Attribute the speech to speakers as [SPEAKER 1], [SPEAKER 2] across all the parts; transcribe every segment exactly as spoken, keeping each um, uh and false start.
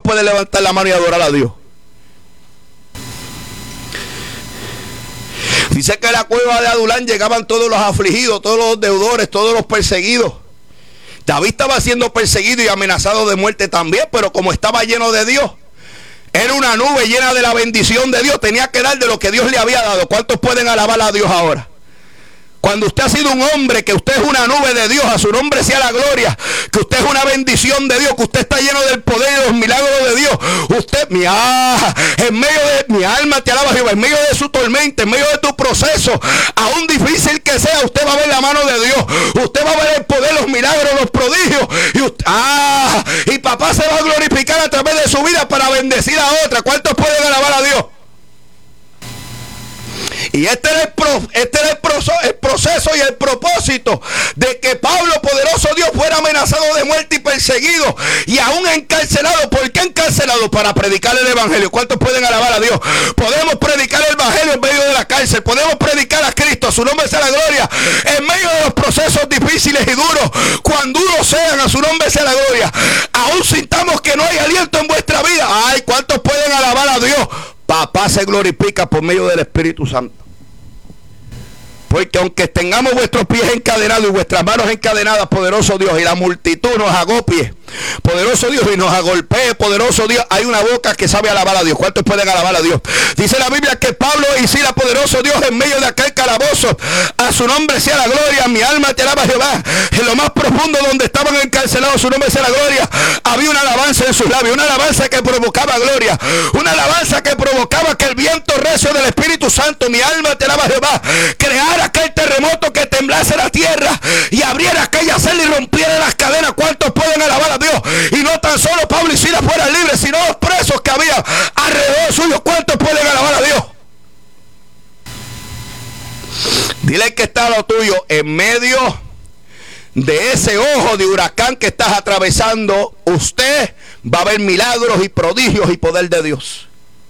[SPEAKER 1] pueden levantar la mano y adorar a Dios? Dice que a la cueva de Adulán llegaban todos los afligidos, todos los deudores, todos los perseguidos. David estaba siendo perseguido y amenazado de muerte también, pero como estaba lleno de Dios, era una nube llena de la bendición de Dios, tenía que dar de lo que Dios le había dado. ¿Cuántos pueden alabar a Dios ahora? Cuando usted ha sido un hombre, que usted es una nube de Dios, a su nombre sea la gloria, que usted es una bendición de Dios, que usted está lleno del poder y de los milagros de Dios. Usted, mi, ah, en medio de mi alma te alaba Jehová, en medio de su tormenta, en medio de tu proceso, aún difícil que sea, usted va a ver la mano de Dios, usted va a ver el poder, los milagros, los prodigios, y usted, ah, y papá se va a glorificar a través de su vida para bendecir a otra. ¿Cuántos pueden alabar a Dios? Y este era, el, pro, este era el, proceso, el proceso y el propósito de que Pablo, poderoso Dios, fuera amenazado de muerte y perseguido y aún encarcelado. ¿Por qué encarcelado? Para predicar el evangelio. ¿Cuántos pueden alabar a Dios? Podemos predicar el evangelio en medio de la cárcel, podemos predicar a Cristo, a su nombre sea la gloria, en medio de los procesos difíciles y duros, cuán duros sean, a su nombre sea la gloria. Aún sintamos que no hay aliento en vuestra vida. Ay, ¿cuántos pueden alabar a Dios? Papá se glorifica por medio del Espíritu Santo. Porque aunque tengamos vuestros pies encadenados y vuestras manos encadenadas, poderoso Dios, y la multitud nos agopie, poderoso Dios, y nos agolpee, poderoso Dios, hay una boca que sabe alabar a Dios. ¿Cuántos pueden alabar a Dios? Dice la Biblia que Pablo y Silas, poderoso Dios, en medio de aquel calabozo, a su nombre sea la gloria, mi alma te alaba Jehová. En lo más profundo donde estaban encarcelados, su nombre sea la gloria, había una alabanza en sus labios, una alabanza que provocaba gloria, una alabanza que provocaba que el viento recio del Espíritu Santo, mi alma te alaba Jehová, creara aquel terremoto que temblase la tierra y abriera aquella celda y rompiera las cadenas. ¿Cuántos pueden alabar a Dios? Y no tan solo Pablo y Silas fueran libres, sino los presos que había alrededor suyo. ¿Cuántos pueden alabar a Dios? Dile que está lo tuyo en medio de ese ojo de huracán que estás atravesando. Usted va a ver milagros y prodigios y poder de Dios.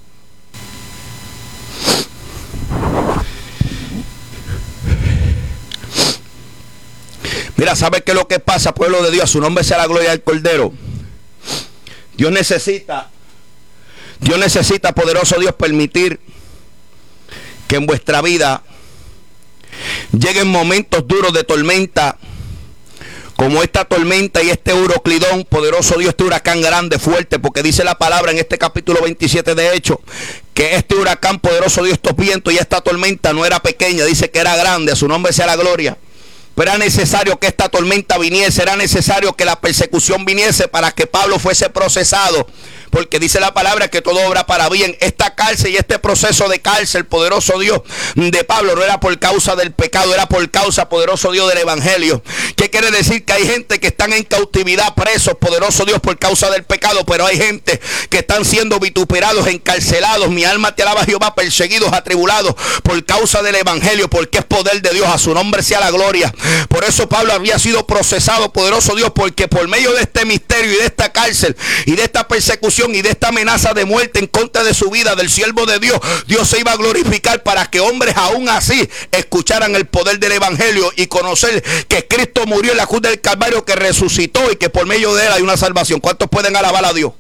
[SPEAKER 1] Mira, ¿sabe qué es lo que pasa, pueblo de Dios? A su nombre sea la gloria del Cordero. Dios necesita, Dios necesita, poderoso Dios, permitir que en vuestra vida lleguen momentos duros de tormenta, como esta tormenta y este Euroclidón, poderoso Dios, este huracán grande, fuerte, porque dice la palabra en este capítulo veintisiete de Hechos, que este huracán, poderoso Dios, estos vientos y esta tormenta no era pequeña, dice que era grande, a su nombre sea la gloria. Pero era necesario que esta tormenta viniese, era necesario que la persecución viniese para que Pablo fuese procesado. Porque dice la palabra que todo obra para bien. Esta cárcel y este proceso de cárcel, poderoso Dios, de Pablo, no era por causa del pecado, era por causa, poderoso Dios, del evangelio. ¿Qué quiere decir? Que hay gente que están en cautividad, presos, poderoso Dios, por causa del pecado, pero hay gente que están siendo vituperados, encarcelados, mi alma te alaba Jehová, perseguidos, atribulados por causa del evangelio, porque es poder de Dios, a su nombre sea la gloria. Por eso Pablo había sido procesado, poderoso Dios, porque por medio de este misterio y de esta cárcel y de esta persecución y de esta amenaza de muerte en contra de su vida, del siervo de Dios, Dios se iba a glorificar para que hombres aún así escucharan el poder del evangelio y conocer que Cristo murió en la cruz del Calvario, que resucitó y que por medio de él hay una salvación. ¿Cuántos pueden alabar a Dios?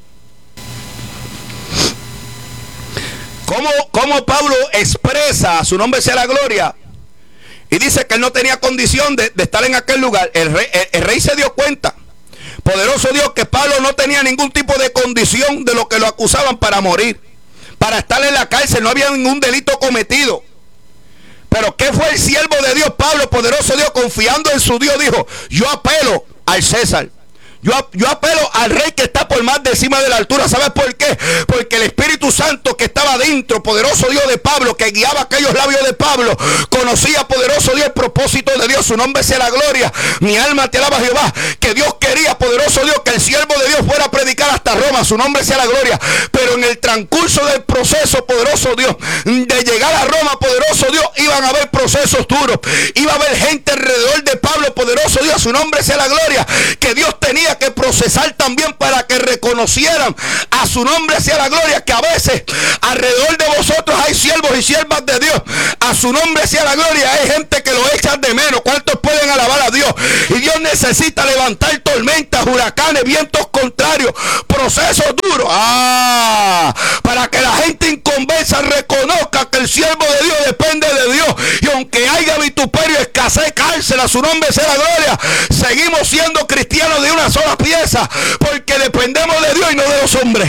[SPEAKER 1] ¿Cómo, cómo Pablo expresa, a su nombre sea la gloria? Y dice que él no tenía condición de, de estar en aquel lugar. El rey, el, el rey se dio cuenta, poderoso Dios, que Pablo no tenía ningún tipo de condición de lo que lo acusaban para morir, para estar en la cárcel. No había ningún delito cometido. Pero ¿qué fue el siervo de Dios, Pablo, poderoso Dios, confiando en su Dios? Dijo: yo apelo al César. Yo, yo apelo al rey que está por más de encima de la altura. ¿Sabes por qué? Porque el Espíritu Santo que estaba dentro, poderoso Dios, de Pablo, que guiaba aquellos labios de Pablo, conocía, poderoso Dios, el propósito de Dios. Su nombre sea la gloria. Mi alma te alaba Jehová. Que Dios quería, poderoso Dios, que el siervo de Dios fuera a predicar hasta Roma. Su nombre sea la gloria. Pero en el transcurso del proceso, poderoso Dios, de llegar a Roma, poderoso Dios, iban a haber procesos duros. Iba a haber gente alrededor de Pablo, poderoso Dios. Su nombre sea la gloria. Que Dios tenía que procesar también para que reconocieran, a su nombre sea la gloria, que a veces alrededor de vosotros hay siervos y siervas de Dios. A su nombre sea la gloria. Hay gente que lo echan de menos. ¿Cuántos pueden alabar a Dios? Y Dios necesita levantar tormentas, huracanes, vientos contrarios, procesos procesos duros. Ah, para que la gente inconversa reconozca que el siervo de Dios depende de Dios. Y aunque haya vituperio, escasez, cárcel, a su nombre sea la gloria, seguimos siendo cristianos de una sola pieza, porque dependemos de Dios y no de los hombres.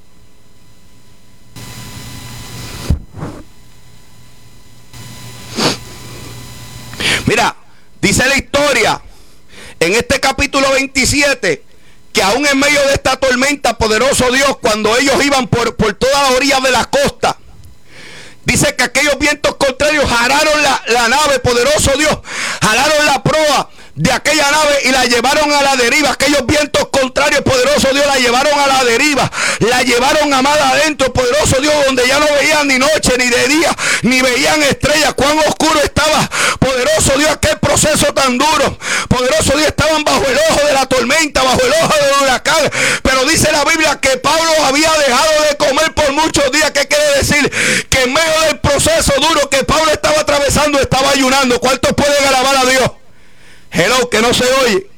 [SPEAKER 1] Mira, dice la historia en este capítulo veintisiete que aún en medio de esta tormenta, poderoso Dios, cuando ellos iban por, por toda la orilla de la costa, dice que aquellos vientos contrarios jalaron la, la nave, poderoso Dios, jalaron la proa de aquella nave y la llevaron a la deriva. Aquellos vientos contrarios, poderoso Dios, la llevaron a la deriva, la llevaron a mar adentro, poderoso Dios, donde ya no veían ni noche ni de día, ni veían estrellas. Cuán oscuro estaba, poderoso Dios, aquel proceso tan duro. Poderoso Dios, estaban bajo el ojo de la tormenta, bajo el ojo del huracán. Pero dice la Biblia que Pablo había dejado de comer por muchos días. ¿Qué quiere decir? Que en medio del proceso duro que Pablo estaba atravesando, estaba ayunando. ¿Cuántos pueden alabar a Dios? Hello, que no se oye.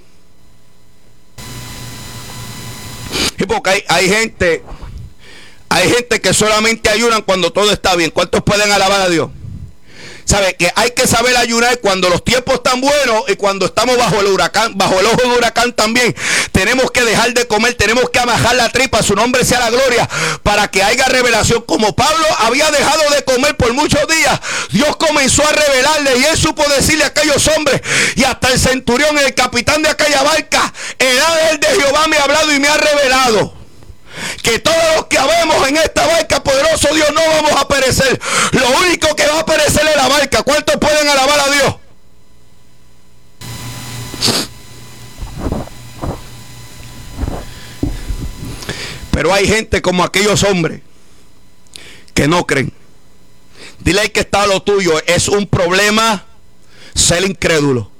[SPEAKER 1] Y porque hay, hay gente, hay gente que solamente ayunan cuando todo está bien. ¿Cuántos pueden alabar a Dios? ¿Sabe? Que hay que saber ayunar cuando los tiempos están buenos y cuando estamos bajo el huracán, bajo el ojo del huracán también. Tenemos que dejar de comer, tenemos que amajar la tripa, su nombre sea la gloria, para que haya revelación. Como Pablo había dejado de comer por muchos días, Dios comenzó a revelarle y él supo decirle a aquellos hombres y hasta el centurión, el capitán de aquella barca: el ángel de Jehová me ha hablado y me ha revelado que todos los que habemos en esta barca, poderoso Dios, no vamos a perecer. Lo único que va a perecer es la barca. ¿Cuántos pueden alabar a Dios? Pero hay gente como aquellos hombres que no creen. Dile ahí que está lo tuyo. Es un problema ser incrédulo.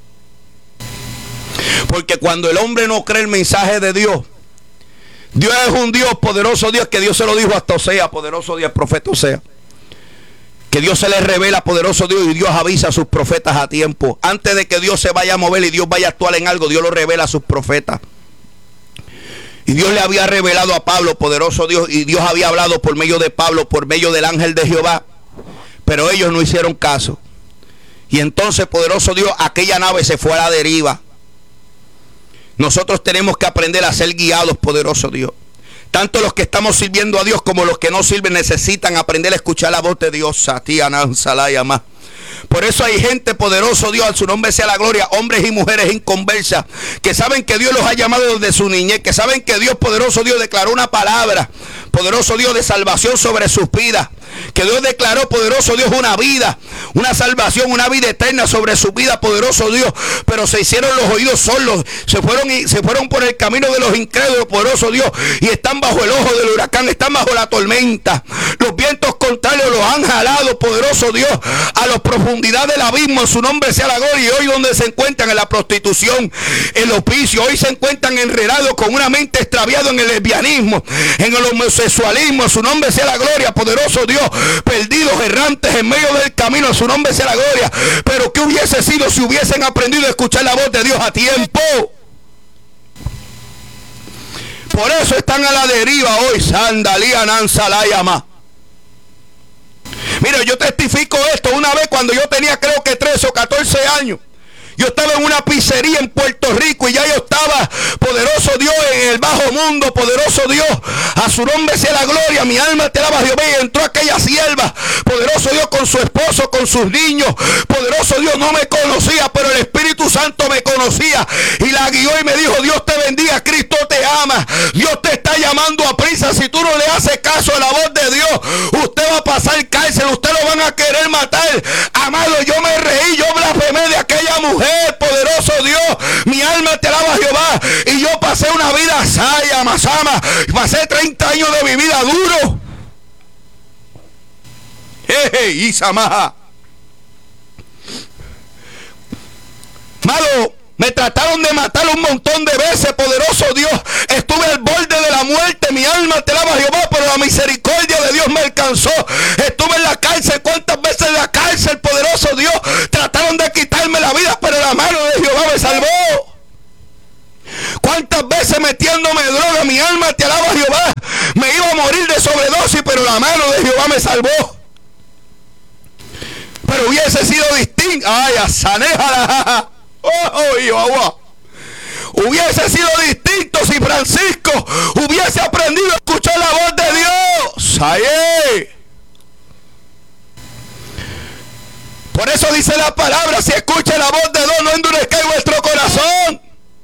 [SPEAKER 1] Porque cuando el hombre no cree el mensaje de Dios, Dios es un Dios, poderoso Dios, que Dios se lo dijo hasta Osea, poderoso Dios, profeta Osea, que Dios se le revela, poderoso Dios, y Dios avisa a sus profetas a tiempo. Antes de que Dios se vaya a mover y Dios vaya a actuar en algo, Dios lo revela a sus profetas. Y Dios le había revelado a Pablo, poderoso Dios, y Dios había hablado por medio de Pablo, por medio del ángel de Jehová, pero ellos no hicieron caso. Y entonces, poderoso Dios, aquella nave se fue a la deriva. Nosotros tenemos que aprender a ser guiados, poderoso Dios. Tanto los que estamos sirviendo a Dios como los que no sirven necesitan aprender a escuchar la voz de Dios. Por eso hay gente, poderoso Dios, a su nombre sea la gloria, hombres y mujeres inconversas, que saben que Dios los ha llamado desde su niñez, que saben que Dios, poderoso Dios, declaró una palabra, poderoso Dios, de salvación sobre sus vidas, que Dios declaró, poderoso Dios, una vida, una salvación, una vida eterna sobre su vida, poderoso Dios, pero se hicieron los oídos sordos, se fueron y se fueron por el camino de los incrédulos, poderoso Dios, y están bajo el ojo del huracán, están bajo la tormenta. Los vientos contrarios los han jalado, poderoso Dios, a la profundidad del abismo. Su nombre sea la gloria. Y hoy donde se encuentran en la prostitución, el oficio, hoy se encuentran enredados con una mente extraviada en el lesbianismo, en el homosexualismo. Su nombre sea la gloria, poderoso Dios, perdidos, errantes en medio del camino. Su nombre sea la gloria. Pero ¿qué hubiese sido si hubiesen aprendido a escuchar la voz de Dios a tiempo? Por eso están a la deriva hoy. Sandalía Nansalayama. Mira, yo testifico esto. Una vez cuando yo tenía creo que trece o catorce años, yo estaba en una pizzería en Puerto Rico y ya yo estaba, poderoso Dios, en el bajo mundo, poderoso Dios, a su nombre sea la gloria, mi alma te alaba Jehová. Y entró aquella sierva, poderoso Dios, con su esposo, con sus niños, poderoso Dios, no me conocía, pero el Espíritu Santo me conocía y la guió y me dijo: Dios te bendiga, Cristo te ama, Dios te está llamando a prisa. Si tú no le haces caso a la voz de Dios, usted va a pasar cárcel, usted lo van a querer matar. Amado, yo me reí, yo blasfemé de aquella mujer, poderoso Dios, mi alma te alaba Jehová. Y yo pasé una vida saya, masama, pasé treinta años de mi vida duro. Jeje, Isamaha. Malo, me trataron de matar un montón de veces, poderoso Dios. Estuve al borde de la muerte, mi alma te alaba Jehová, pero la misericordia de Dios me alcanzó. Estuve en la cárcel, cuántas veces en la cárcel, poderoso Dios. Trataron de quitarme la vida, pero la mano de Jehová me salvó. ¿Cuántas veces estuviese metiéndome droga, mi alma te alaba, Jehová. Me iba a morir de sobredosis, pero la mano de Jehová me salvó. Pero hubiese sido distinto. Ay, asanéjala. Oh, oh, Jehová. Hubiese sido distinto si Francisco hubiese aprendido a escuchar la voz de Dios. Ay, por eso dice la palabra: si escucha la voz de Dios, no endurezcáis vuestro corazón.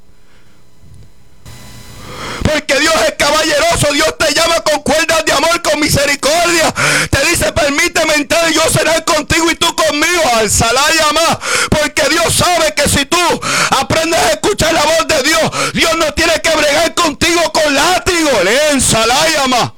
[SPEAKER 1] Porque Dios es caballeroso. Dios te llama con cuerdas de amor, con misericordia. Te dice: permíteme entrar y yo seré contigo y tú conmigo. Al salaya más. Porque Dios sabe que si tú aprendes a escuchar la voz de Dios, Dios no tiene que bregar contigo con látigo. Leen salaya más.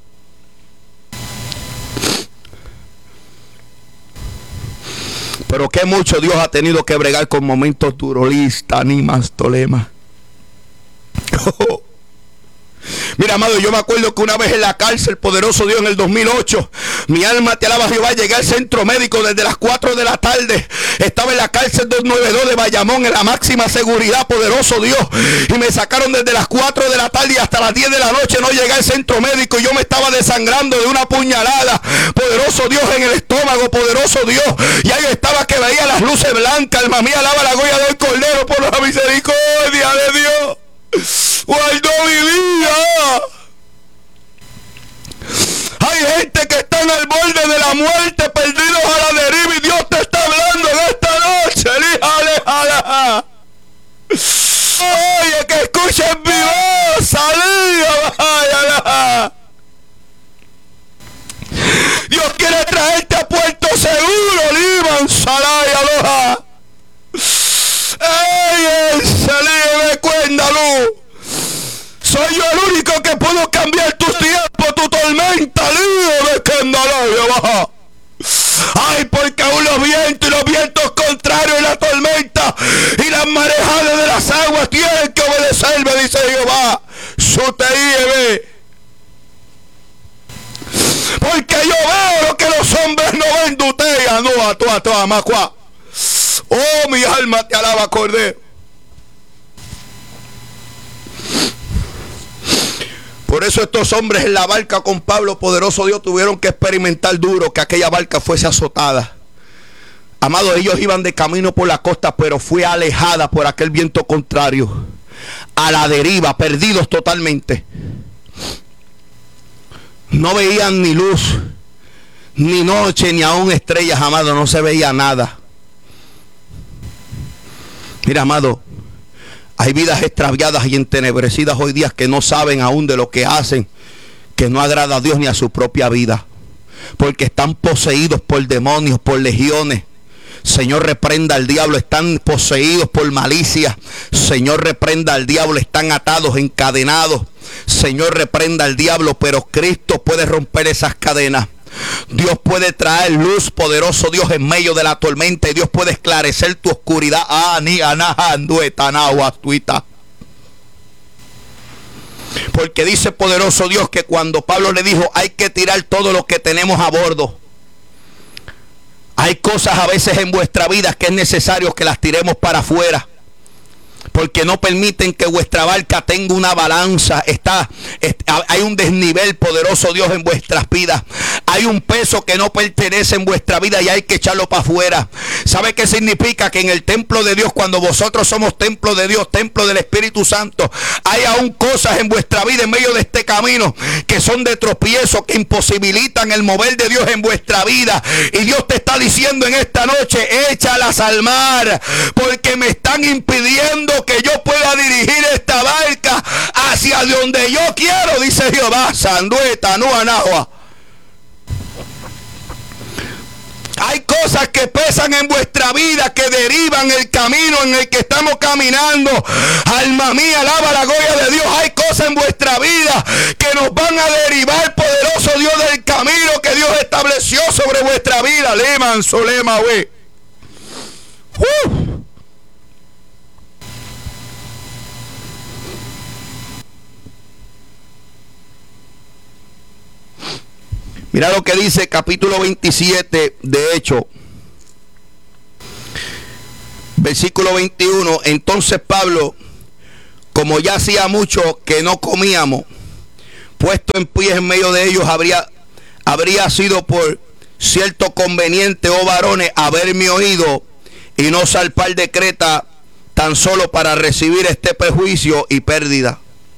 [SPEAKER 1] Pero que mucho Dios ha tenido que bregar con momentos duros. Lista, ni más tolema. Oh. Mira, amado, yo me acuerdo que una vez en la cárcel, poderoso Dios, en el dos mil ocho, mi alma te alaba, Jehová, llegué al centro médico desde las cuatro de la tarde. Estaba en la cárcel doscientos noventa y dos de Bayamón, en la máxima seguridad, poderoso Dios. Y me sacaron desde las cuatro de la tarde y hasta las diez de la noche. No llegué al centro médico y yo me estaba desangrando de una puñalada, poderoso Dios, en el estómago, poderoso Dios. Y ahí estaba que veía las luces blancas. Alma mía, alaba la gloria del Cordero por la misericordia de Dios. Guardó mi vida. Hay gente que está en el borde de la muerte, perdidos a la deriva, y Dios te está hablando en esta noche. Aléjala. Oye, que escuchen mi voz. Salía. Dios quiere traerte a puerto seguro. Liman salaya aloha. ¡Ey, salí de cuenta, luz! Soy yo el único que puedo cambiar tus tiempos, tu tormenta, lío de Candelaria baja. Ay, porque aún los vientos y los vientos contrarios y la tormenta y las marejadas de las aguas tienen que obedecerme, dice Jehová. Su te ve. Porque yo veo lo que los hombres no ven, dutea, no a tu a tu amacua. Oh, mi alma te alaba, Cordero. Por eso estos hombres en la barca con Pablo, poderoso Dios, tuvieron que experimentar duro que aquella barca fuese azotada. Amados, ellos iban de camino por la costa, pero fue alejada por aquel viento contrario, a la deriva, perdidos totalmente. No veían ni luz, ni noche, ni aún estrellas, amado, no se veía nada. Mira, amado, hay vidas extraviadas y entenebrecidas hoy día que no saben aún de lo que hacen, que no agrada a Dios ni a su propia vida, porque están poseídos por demonios, por legiones. Señor, reprenda al diablo, están poseídos por malicia. Señor, reprenda al diablo, están atados, encadenados. Señor, reprenda al diablo, pero Cristo puede romper esas cadenas. Dios puede traer luz, poderoso Dios, en medio de la tormenta, y Dios puede esclarecer tu oscuridad. Ah, ni porque dice poderoso Dios que cuando Pablo le dijo: hay que tirar todo lo que tenemos a bordo. Hay cosas a veces en vuestra vida que es necesario que las tiremos para afuera, porque no permiten que vuestra barca tenga una balanza. Está, está, hay un desnivel, poderoso Dios, en vuestras vidas. Hay un peso que no pertenece en vuestra vida y hay que echarlo para afuera. ¿Sabe qué significa? Que en el templo de Dios, cuando vosotros somos templo de Dios, templo del Espíritu Santo, hay aún cosas en vuestra vida en medio de este camino que son de tropiezo, que imposibilitan el mover de Dios en vuestra vida. Y Dios te está diciendo en esta noche: échalas al mar, porque me están impidiendo que yo pueda dirigir esta barca hacia donde yo quiero, dice Jehová. Sandueta, no anagua. Hay cosas que pesan en vuestra vida, que derivan el camino en el que estamos caminando. Alma mía, alaba la gloria de Dios. Hay cosas en vuestra vida que nos van a derivar, poderoso Dios, del camino que Dios estableció sobre vuestra vida. Leman, solema, we. Uh. Mira lo que dice capítulo veintisiete de Hechos, versículo veintiuno. Entonces Pablo, como ya hacía mucho que no comíamos, puesto en pie en medio de ellos, habría, habría sido por cierto conveniente, oh varones, haberme oído y no zarpar de Creta tan solo para recibir este perjuicio y pérdida.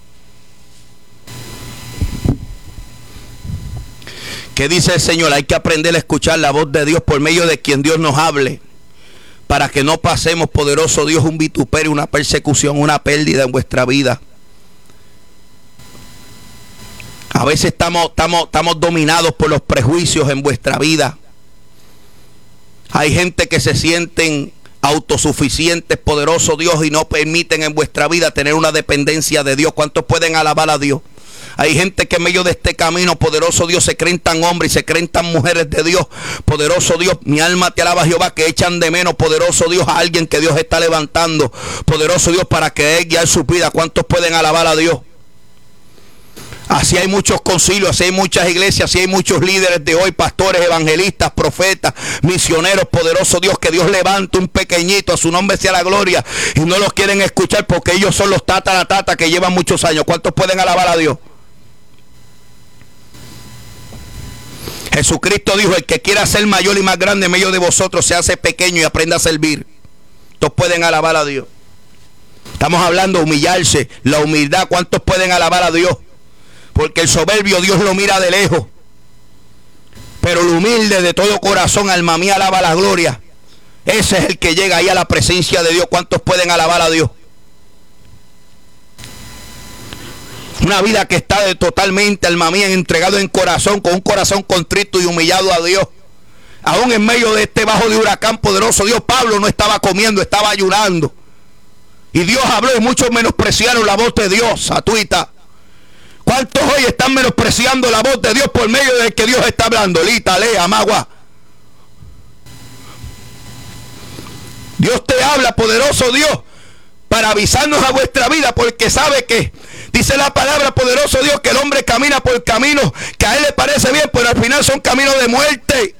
[SPEAKER 1] ¿Qué dice el Señor? Hay que aprender a escuchar la voz de Dios por medio de quien Dios nos hable, para que no pasemos, poderoso Dios, un vituperio, una persecución, una pérdida en vuestra vida. A veces estamos, estamos, estamos dominados por los prejuicios en vuestra vida. Hay gente que se sienten autosuficientes, poderoso Dios, y no permiten en vuestra vida tener una dependencia de Dios. ¿Cuántos pueden alabar a Dios? Hay gente que en medio de este camino, poderoso Dios, se creen tan hombres y se creen tan mujeres de Dios. Poderoso Dios, mi alma te alaba, Jehová, que echan de menos, poderoso Dios, a alguien que Dios está levantando. Poderoso Dios, para que Él guíe su vida. ¿Cuántos pueden alabar a Dios? Así hay muchos concilios, así hay muchas iglesias, así hay muchos líderes de hoy, pastores, evangelistas, profetas, misioneros, poderoso Dios, que Dios levanta un pequeñito, a su nombre sea la gloria, y no los quieren escuchar porque ellos son los tataratata que llevan muchos años. ¿Cuántos pueden alabar a Dios? Jesucristo dijo: el que quiera ser mayor y más grande en medio de vosotros, se hace pequeño y aprenda a servir. ¿Cuántos pueden alabar a Dios? Estamos hablando de humillarse, la humildad. ¿Cuántos pueden alabar a Dios? Porque el soberbio Dios lo mira de lejos, pero el humilde de todo corazón, alma mía, alaba la gloria. Ese es el que llega ahí a la presencia de Dios. ¿Cuántos pueden alabar a Dios? Una vida que está de totalmente, alma mía, entregado en corazón, con un corazón contrito y humillado a Dios. Aún en medio de este bajo de huracán, poderoso Dios, Pablo no estaba comiendo, estaba ayunando. Y Dios habló y muchos menospreciaron la voz de Dios. Atuita. ¿Cuántos hoy están menospreciando la voz de Dios por medio de que Dios está hablando? Lita, lea, magua. Dios te habla, poderoso Dios, para avisarnos a vuestra vida, porque sabe que dice la palabra, poderoso Dios, que el hombre camina por caminos que a él le parece bien, pero al final son caminos de muerte.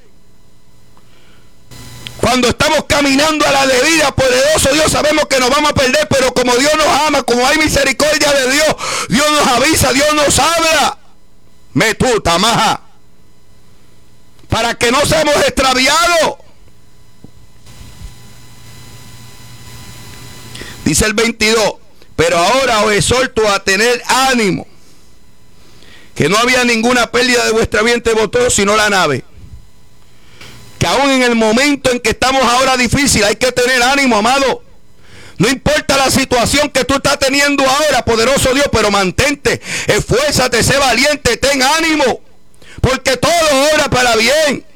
[SPEAKER 1] Cuando estamos caminando a la debida, poderoso Dios, sabemos que nos vamos a perder, pero como Dios nos ama, como hay misericordia de Dios, Dios nos avisa, Dios nos habla. Me tú, tamaja, para que no seamos extraviados. Dice el veintidós: pero ahora os exhorto a tener ánimo, que no había ninguna pérdida de vuestra vida entre vosotros, sino la nave. Que aún en el momento en que estamos ahora difícil, hay que tener ánimo, amado. No importa la situación que tú estás teniendo ahora, poderoso Dios, pero mantente, esfuérzate, sé valiente, ten ánimo, porque todo obra para bien.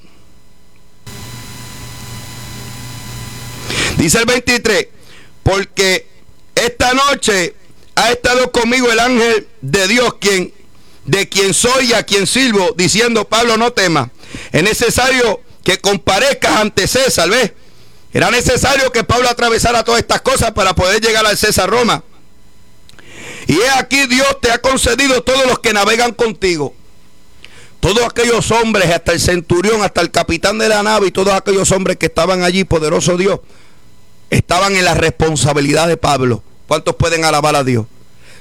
[SPEAKER 1] Dice el veintitrés: porque esta noche ha estado conmigo el ángel de Dios, quien, de quien soy y a quien sirvo, diciendo: Pablo, no temas, es necesario que comparezcas ante César. ¿Ves? Era necesario que Pablo atravesara todas estas cosas para poder llegar al César Roma. Y he aquí, Dios te ha concedido todos los que navegan contigo. Todos aquellos hombres, hasta el centurión, hasta el capitán de la nave y todos aquellos hombres que estaban allí, poderoso Dios, estaban en la responsabilidad de Pablo. ¿Cuántos pueden alabar a Dios?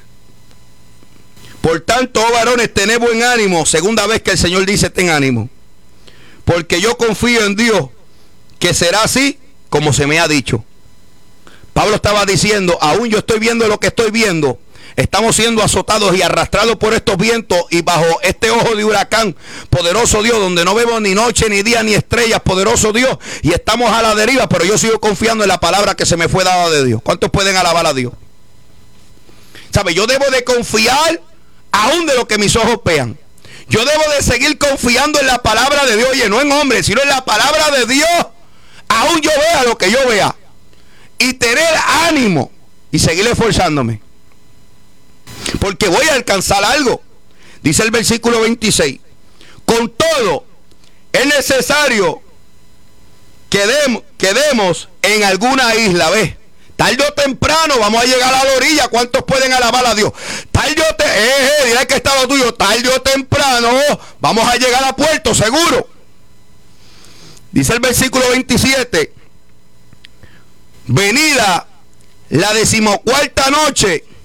[SPEAKER 1] Por tanto, oh varones, tened buen ánimo. Segunda vez que el Señor dice: ten ánimo. Porque yo confío en Dios, que será así como se me ha dicho. Pablo estaba diciendo: aún yo estoy viendo lo que estoy viendo. Estamos siendo azotados y arrastrados por estos vientos y bajo este ojo de huracán, poderoso Dios, donde no vemos ni noche, ni día, ni estrellas, poderoso Dios, y estamos a la deriva, pero yo sigo confiando en la palabra que se me fue dada de Dios. ¿Cuántos pueden alabar a Dios? ¿Sabe? Yo debo de confiar aún de lo que mis ojos vean. Yo debo de seguir confiando en la palabra de Dios, oye, no en hombres, sino en la palabra de Dios, aún yo vea lo que yo vea, y tener ánimo y seguir esforzándome, porque voy a alcanzar algo. Dice el versículo veintiséis: con todo es necesario que demos, que demos en alguna isla. ¿Ves? Tarde o temprano vamos a llegar a la orilla. ¿Cuántos pueden alabar a Dios? Tarde o temprano, eh, eh, dirá que está lo tuyo, tarde o temprano vamos a llegar a puerto seguro. Dice el versículo veintisiete: venida la decimocuarta noche,